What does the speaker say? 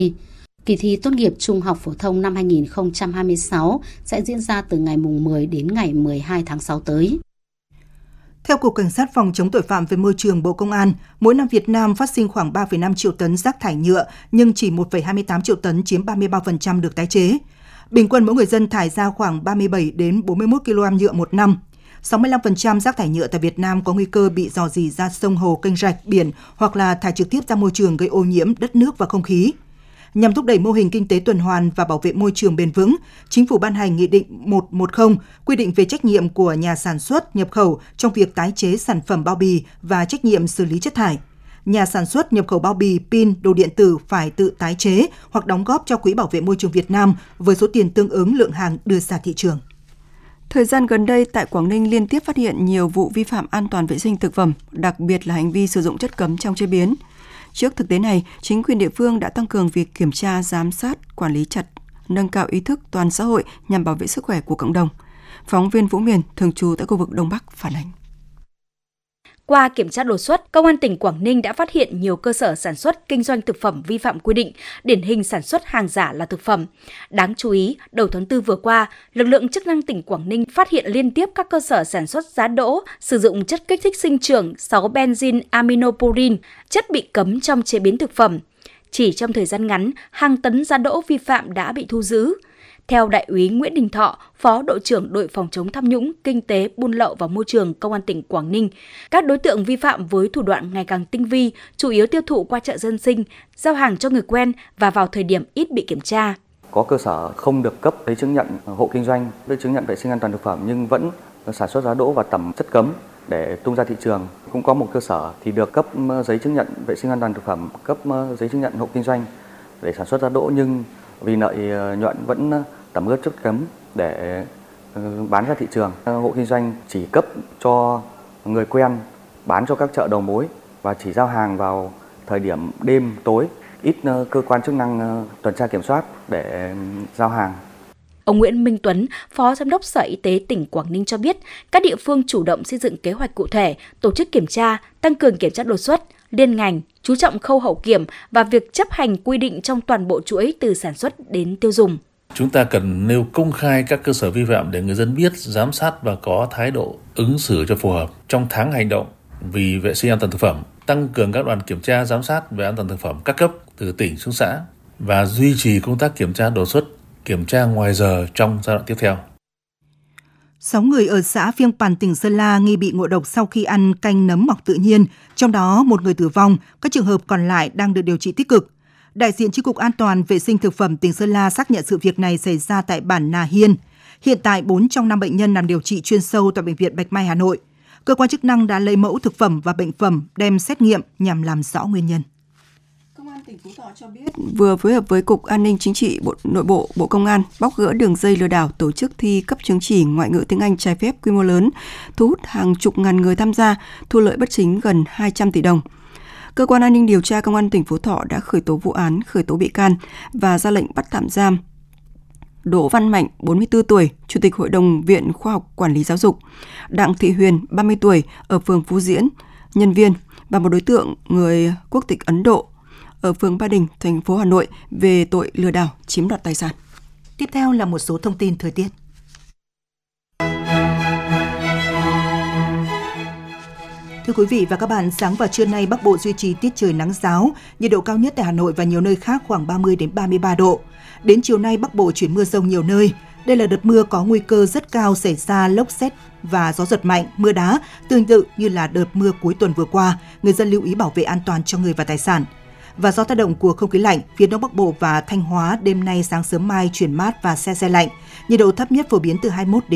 Kỳ thi tốt nghiệp trung học phổ thông năm 2026 sẽ diễn ra từ ngày 10 đến ngày 12 tháng 6 tới. Theo Cục Cảnh sát phòng chống tội phạm về môi trường Bộ Công an, mỗi năm Việt Nam phát sinh khoảng 3,5 triệu tấn rác thải nhựa, nhưng chỉ 1,28 triệu tấn chiếm 33% được tái chế. Bình quân mỗi người dân thải ra khoảng 37 đến 41 kg nhựa một năm. 65% rác thải nhựa tại Việt Nam có nguy cơ bị rò rỉ ra sông, hồ, kênh rạch, biển hoặc là thải trực tiếp ra môi trường gây ô nhiễm đất nước và không khí. Nhằm thúc đẩy mô hình kinh tế tuần hoàn và bảo vệ môi trường bền vững, Chính phủ ban hành Nghị định 110 quy định về trách nhiệm của nhà sản xuất, nhập khẩu trong việc tái chế sản phẩm bao bì và trách nhiệm xử lý chất thải. Nhà sản xuất nhập khẩu bao bì, pin, đồ điện tử phải tự tái chế hoặc đóng góp cho Quỹ Bảo vệ Môi trường Việt Nam với số tiền tương ứng lượng hàng đưa ra thị trường. Thời gian gần đây, tại Quảng Ninh liên tiếp phát hiện nhiều vụ vi phạm an toàn vệ sinh thực phẩm, đặc biệt là hành vi sử dụng chất cấm trong chế biến. Trước thực tế này, chính quyền địa phương đã tăng cường việc kiểm tra, giám sát, quản lý chặt, nâng cao ý thức toàn xã hội nhằm bảo vệ sức khỏe của cộng đồng. Phóng viên Vũ Miền, thường trú tại khu vực Đông Bắc phản ánh. Qua kiểm tra đột xuất, Công an tỉnh Quảng Ninh đã phát hiện nhiều cơ sở sản xuất, kinh doanh thực phẩm vi phạm quy định, điển hình sản xuất hàng giả là thực phẩm. Đáng chú ý, đầu tháng 4 vừa qua, lực lượng chức năng tỉnh Quảng Ninh phát hiện liên tiếp các cơ sở sản xuất giá đỗ sử dụng chất kích thích sinh trưởng 6-benzene aminopurin, chất bị cấm trong chế biến thực phẩm. Chỉ trong thời gian ngắn, hàng tấn giá đỗ vi phạm đã bị thu giữ. Theo Đại úy Nguyễn Đình Thọ, Phó đội trưởng đội phòng chống tham nhũng, kinh tế, buôn lậu và môi trường Công an tỉnh Quảng Ninh, các đối tượng vi phạm với thủ đoạn ngày càng tinh vi, chủ yếu tiêu thụ qua chợ dân sinh, giao hàng cho người quen và vào thời điểm ít bị kiểm tra. Có cơ sở không được cấp giấy chứng nhận hộ kinh doanh, giấy chứng nhận vệ sinh an toàn thực phẩm nhưng vẫn sản xuất giá đỗ và tẩm chất cấm để tung ra thị trường. Cũng có một cơ sở thì được cấp giấy chứng nhận vệ sinh an toàn thực phẩm, cấp giấy chứng nhận hộ kinh doanh để sản xuất giá đỗ nhưng vì lợi nhuận vẫn tẩm ướp chất cấm để bán ra thị trường. Hộ kinh doanh chỉ cấp cho người quen, bán cho các chợ đầu mối và chỉ giao hàng vào thời điểm đêm tối, ít cơ quan chức năng tuần tra kiểm soát để giao hàng. Ông Nguyễn Minh Tuấn, Phó Giám đốc Sở Y tế tỉnh Quảng Ninh cho biết, các địa phương chủ động xây dựng kế hoạch cụ thể, tổ chức kiểm tra, tăng cường kiểm tra đột xuất, liên ngành, chú trọng khâu hậu kiểm và việc chấp hành quy định trong toàn bộ chuỗi từ sản xuất đến tiêu dùng. Chúng ta cần nêu công khai các cơ sở vi phạm để người dân biết, giám sát và có thái độ ứng xử cho phù hợp. Trong tháng hành động vì vệ sinh an toàn thực phẩm, tăng cường các đoàn kiểm tra giám sát về an toàn thực phẩm các cấp từ tỉnh xuống xã và duy trì công tác kiểm tra đột xuất, kiểm tra ngoài giờ trong giai đoạn tiếp theo. 6 người ở xã Phiêng Pàn, tỉnh Sơn La nghi bị ngộ độc sau khi ăn canh nấm mọc tự nhiên, trong đó một người tử vong, các trường hợp còn lại đang được điều trị tích cực. Đại diện Chi cục An toàn vệ sinh thực phẩm tỉnh Sơn La xác nhận sự việc này xảy ra tại bản Nà Hiên. Hiện tại 4 trong 5 bệnh nhân nằm điều trị chuyên sâu tại Bệnh viện Bạch Mai, Hà Nội. Cơ quan chức năng đã lấy mẫu thực phẩm và bệnh phẩm đem xét nghiệm nhằm làm rõ nguyên nhân. Công an tỉnh Phú Thọ cho biết vừa phối hợp với Cục An ninh Chính trị Nội bộ Bộ Công an bóc gỡ đường dây lừa đảo tổ chức thi cấp chứng chỉ ngoại ngữ tiếng Anh trái phép quy mô lớn, thu hút hàng chục ngàn người tham gia, thu lợi bất chính gần 200 tỷ đồng. Cơ quan An ninh điều tra Công an tỉnh Phú Thọ đã khởi tố vụ án, khởi tố bị can và ra lệnh bắt tạm giam Đỗ Văn Mạnh, 44 tuổi, Chủ tịch Hội đồng Viện Khoa học Quản lý Giáo dục, Đặng Thị Huyền, 30 tuổi, ở phường Phú Diễn, nhân viên, và một đối tượng người quốc tịch Ấn Độ ở phường Ba Đình, thành phố Hà Nội về tội lừa đảo chiếm đoạt tài sản. Tiếp theo là một số thông tin thời tiết. Thưa quý vị và các bạn, sáng và trưa nay Bắc Bộ duy trì tiết trời nắng ráo, nhiệt độ cao nhất tại Hà Nội và nhiều nơi khác khoảng 30 đến 33 độ. Đến chiều nay Bắc Bộ chuyển mưa rông nhiều nơi. Đây là đợt mưa có nguy cơ rất cao xảy ra lốc sét và gió giật mạnh, mưa đá, tương tự như là đợt mưa cuối tuần vừa qua. Người dân lưu ý bảo vệ an toàn cho người và tài sản. Và do tác động của không khí lạnh, phía Đông Bắc Bộ và Thanh Hóa đêm nay sáng sớm mai chuyển mát và se lạnh. Nhiệt độ thấp nhất phổ biến từ 21 đến